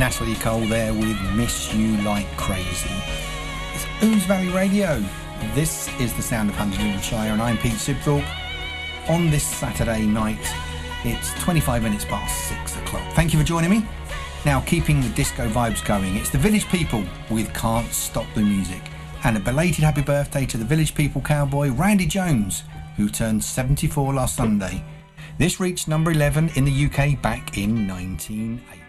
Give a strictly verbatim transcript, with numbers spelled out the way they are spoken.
Natalie Cole there with Miss You Like Crazy. It's Ouse Valley Radio. This is the sound of Huntingdonshire, and I'm Pete Sibthorpe. On this Saturday night, it's twenty-five minutes past six o'clock. Thank you for joining me. Now, keeping the disco vibes going, it's the Village People with Can't Stop the Music. And a belated happy birthday to the Village People cowboy Randy Jones, who turned seventy-four last Sunday. This reached number eleven in the U K back in nineteen eighty.